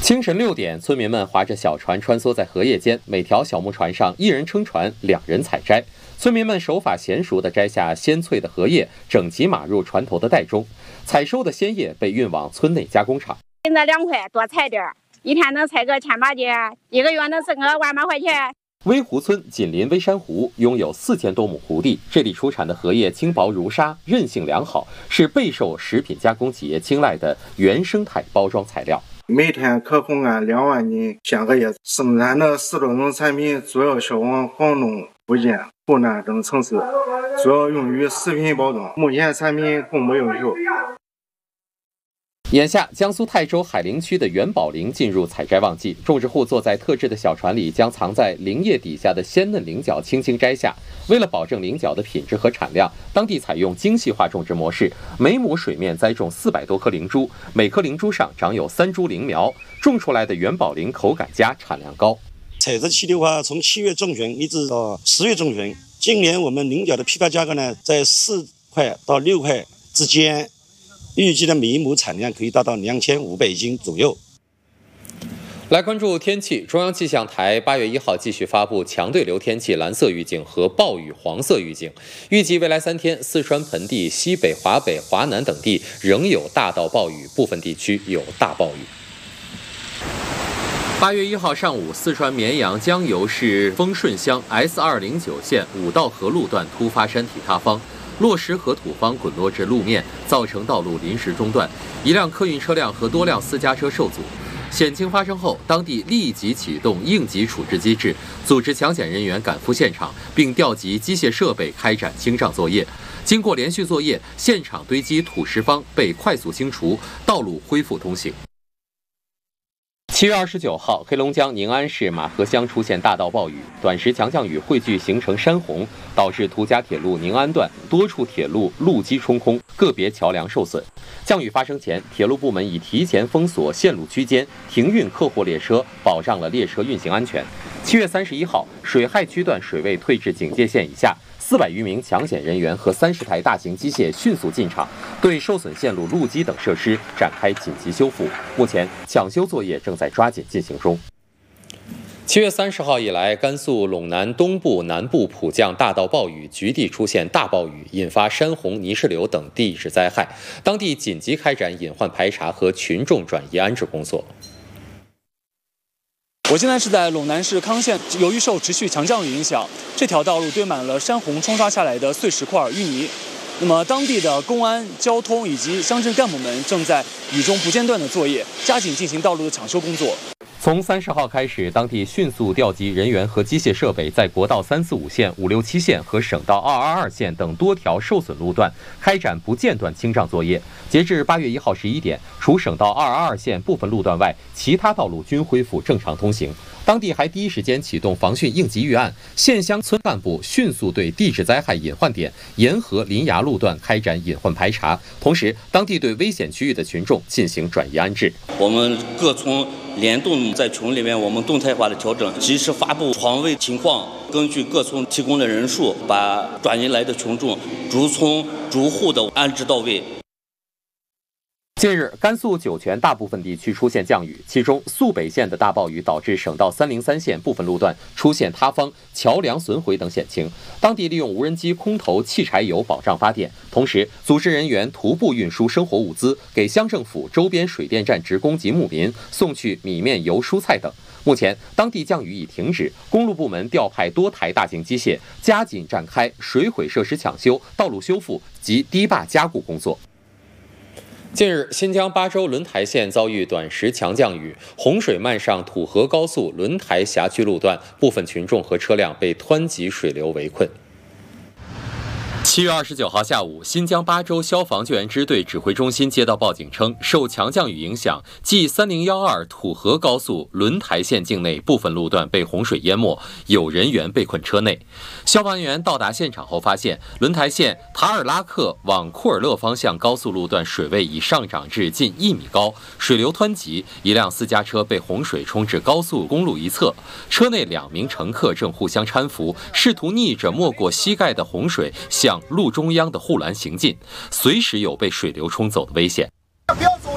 清晨6点，村民们划着小船穿梭在荷叶间，每条小木船上1人撑船，2人采摘。村民们手法娴熟地摘下鲜脆的荷叶，整齐码入船头的袋中。采收的鲜叶被运往村内加工厂。 现在2块，多采点，一天能采个1000把斤，1个月能挣个1万把块钱。 微湖村紧邻微山湖，拥有4000多亩湖地，这里出产的荷叶轻薄如纱，韧性良好，是备受食品加工企业青睐的原生态包装材料。 每天可供按2万斤鲜荷叶，生产的10多种产品主要销往广东、福建、湖南等城市，主要用于食品包装。目前产品供不应求。 眼下，江苏泰州海陵区的元宝菱进入采摘旺季，种植户坐在特制的小船里，将藏在菱叶底下的鲜嫩菱角轻轻摘下。为了保证菱角的品质和产量，当地采用精细化种植模式，每亩水面栽种400多颗灵珠，每颗灵珠上长有3株灵苗，种出来的元宝菱口感佳，产量高。 采摘期的话，从7月中旬一直到10月中旬。今年我们菱角的批发价格呢，在4块到6块之间。预计的每一亩产量可以达到2500斤左右。 来关注天气，中央气象台8月1号继续发布强对流天气蓝色预警和暴雨黄色预警，预计未来3天，四川盆地、西北、华北、华南等地仍有大到暴雨，部分地区有大暴雨。8月1号上午，四川绵阳江油市丰顺乡 S209 线五道河路段突发山体塌方。落石和土方滚落至路面，造成道路临时中断，一辆客运车辆和多辆私家车受阻。险情发生后，当地立即启动应急处置机制，组织抢险人员赶赴现场，并调集机械设备开展清障作业。经过连续作业，现场堆积土石方被快速清除，道路恢复通行。7月29号，黑龙江宁安市马河乡出现大到暴雨，短时强降雨汇聚形成山洪，导致途嘉铁路宁安段多处铁路路基冲空，个别桥梁受损。降雨发生前，铁路部门已提前封锁线路区间，停运客货列车，保障了列车运行安全。7月31号，水害区段水位退至警戒线以下。400余名抢险人员和30台大型机械迅速进场，对受损线路路基等设施展开紧急修复。目前，抢修作业正在抓紧进行中。7月30号以来，甘肃陇南东部、南部普降大到暴雨，局地出现大暴雨，引发山洪、泥石流等地质灾害，当地紧急开展隐患排查和群众转移安置工作。 我现在是在陇南市康县，由于受持续强降雨影响，这条道路堆满了山洪冲刷下来的碎石块、淤泥。那么，当地的公安、交通以及乡镇干部们正在雨中不间断的作业，加紧进行道路的抢修工作。 从30号开始，当地迅速调集人员和机械设备，在国道345线、567线和省道222线等多条受损路段开展不间断清障作业。截至8月1号11点，除省道222线部分路段外，其他道路均恢复正常通行。当地还第一时间启动防汛应急预案，县乡村干部迅速对地质灾害隐患点、沿河临崖路段开展隐患排查，同时当地对危险区域的群众进行转移安置。 我们各村联动在群里面，我们动态化的调整，及时发布床位情况，根据各村提供的人数，把转移来的群众逐村逐户的安置到位。 近日，甘肃酒泉大部分地区出现降雨，其中肃北县的大暴雨导致省道303线部分路段出现塌方、桥梁损毁等险情。当地利用无人机空投汽柴油保障发电，同时组织人员徒步运输生活物资，给乡政府周边水电站职工及牧民送去米面油、蔬菜等。目前，当地降雨已停止，公路部门调派多台大型机械，加紧展开水毁设施抢修、道路修复及堤坝加固工作。近日，新疆巴州轮台县遭遇短时强降雨，洪水漫上土河高速轮台辖区路段，部分群众和车辆被湍急水流围困。7月29号下午，新疆巴州消防救援支队指挥中心接到报警称，受强降雨影响，G3012土河高速轮台县境内部分路段被洪水淹没，有人员被困车内。消防员到达现场后发现，轮台县塔尔拉克往库尔勒方向高速路段水位已上涨至近1米高，水流湍急，一辆私家车被洪水冲至高速公路一侧，车内2名乘客正互相搀扶，试图逆着没过膝盖的洪水向路中央的护栏行进，随时有被水流冲走的危险。 不要走